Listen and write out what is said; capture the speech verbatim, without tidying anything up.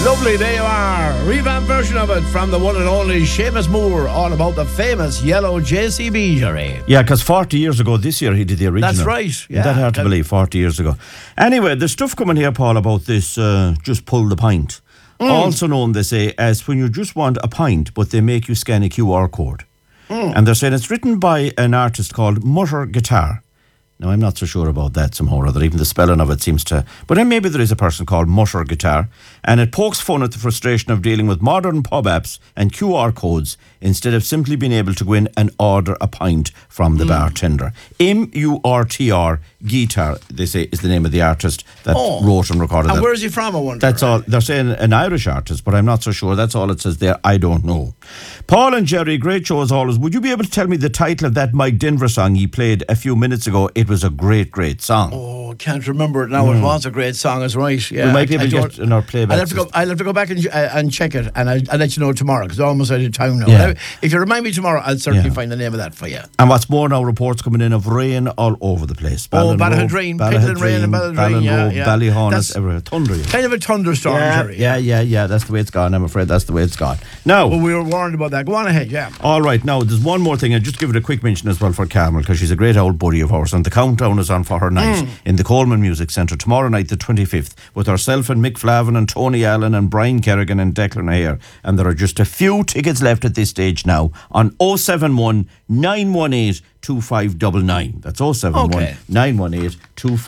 Lovely, there you are. Revamped version of it from the one and only Seamus Moore, all about the famous yellow J C B, Jerry. Yeah, because forty years ago this year he did the original. That's right. Yeah. That hard to believe, forty years ago. Anyway, there's stuff coming here, Paul, about this uh, just pull the pint. Mm. Also known, they say, as when you just want a pint, but they make you scan a Q R code. Mm. And they're saying it's written by an artist called Mutter Guitar. Now, I'm not so sure about that somehow or other. Even the spelling of it seems to... But then maybe there is a person called Mutter Guitar, and it pokes fun at the frustration of dealing with modern pub apps and Q R codes instead of simply being able to go in and order a pint from the mm. bartender. M U R T R Guitar, they say, is the name of the artist that oh. wrote and recorded and that. And where is he from, I wonder? That's all. They're saying an Irish artist, but I'm not so sure. That's all it says there. I don't know. Paul and Jerry, great show as always. Would you be able to tell me the title of that Mike Denver song he played a few minutes ago? It was a great, great song. Oh, I can't remember it now. Mm. It was a great song, is right. Yeah, we might be able I, to I get in our playback. I'll have to go, I'll have to go back and, uh, and check it, and I'll, I'll let you know tomorrow, because I'm almost out of town now. Yeah. If you remind me tomorrow, I'll certainly yeah. find the name of that for you. And what's more now, reports coming in of rain all over the place. Ballin oh, Ballahadreen, Pitland rain and Ballahadreen, yeah, yeah. Ballyhonus, everywhere. Thunder. Yeah. Kind of a thunderstorm, yeah, Jerry. Yeah, yeah, yeah. That's the way it's gone. I'm afraid that's the way it's gone. Now, well, we were warned about that. Go on ahead, yeah. All right. Now, there's one more thing. I'll just give it a quick mention as well for Carmel, because she's a great old buddy of ours. And the countdown is on for her night mm. in the Coleman Music Centre tomorrow night, the twenty-fifth, with herself and Mick Flavin and Tony Allen and Brian Kerrigan and Declan Hare. And there are just a few tickets left at this stage now on oh seven one, nine one eight, two five nine nine. That's oh seven one, nine one eight, two five nine nine.